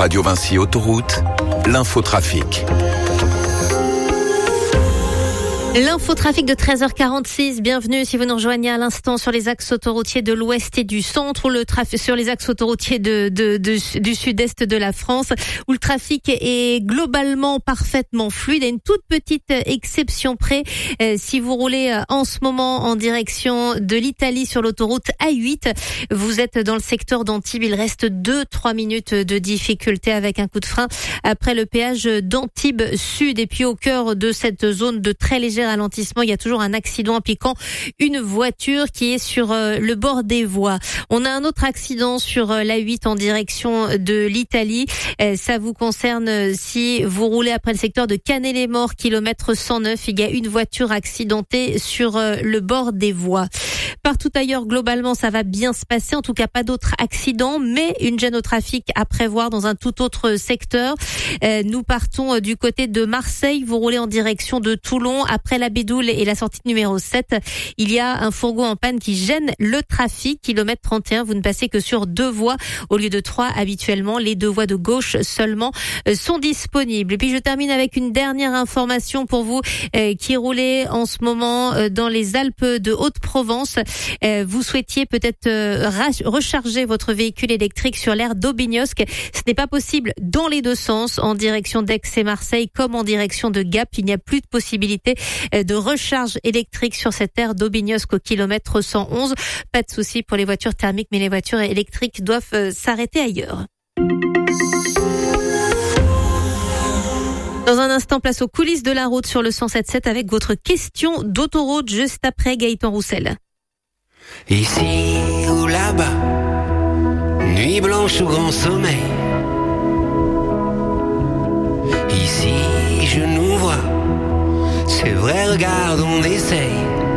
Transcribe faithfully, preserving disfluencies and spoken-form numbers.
Radio Vinci Autoroute, l'infotrafic. L'infotrafic de treize heures quarante-six, bienvenue si vous nous rejoignez à l'instant sur les axes autoroutiers de l'ouest et du centre ou le trafic sur les axes autoroutiers de, de, de, du sud-est de la France où le trafic est globalement parfaitement fluide. À une toute petite exception près, euh, si vous roulez en ce moment en direction de l'Italie sur l'autoroute A huit, vous êtes dans le secteur d'Antibes, il reste deux trois minutes de difficulté avec un coup de frein après le péage d'Antibes Sud. Et puis au cœur de cette zone de très léger ralentissement, il y a toujours un accident impliquant une voiture qui est sur euh, le bord des voies. On a un autre accident sur euh, l'A huit en direction de l'Italie. Euh, ça vous concerne euh, si vous roulez après le secteur de Canet-les-Morts, kilomètre cent neuf. Il y a une voiture accidentée sur euh, le bord des voies. Partout ailleurs, globalement, ça va bien se passer. En tout cas, pas d'autres accidents, mais une gêne au trafic à prévoir dans un tout autre secteur. Euh, nous partons du côté de Marseille. Vous roulez en direction de Toulon. Après la Bédoule et la sortie numéro sept, il y a un fourgon en panne qui gêne le trafic. Kilomètre trente et un, vous ne passez que sur deux voies au lieu de trois habituellement. Les deux voies de gauche seulement sont disponibles. Et puis je termine avec une dernière information pour vous euh, qui roulez en ce moment euh, dans les Alpes de Haute-Provence. Euh, vous souhaitiez peut-être euh, ra- recharger votre véhicule électrique sur l'aire d'Aubignosc. Ce n'est pas possible dans les deux sens, en direction d'Aix et Marseille comme en direction de Gap. Il n'y a plus de possibilité de recharge électrique sur cette aire d'Aubignosc au kilomètre cent onze. Pas de souci pour les voitures thermiques, mais les voitures électriques doivent euh, s'arrêter ailleurs. Dans un instant, place aux coulisses de la route sur le cent sept sept avec votre question d'autoroute juste après Gaëtan Roussel. Ici ou là-bas, nuit blanche ou grand sommeil. Ici je nous vois, c'est vrai, regarde, on essaye.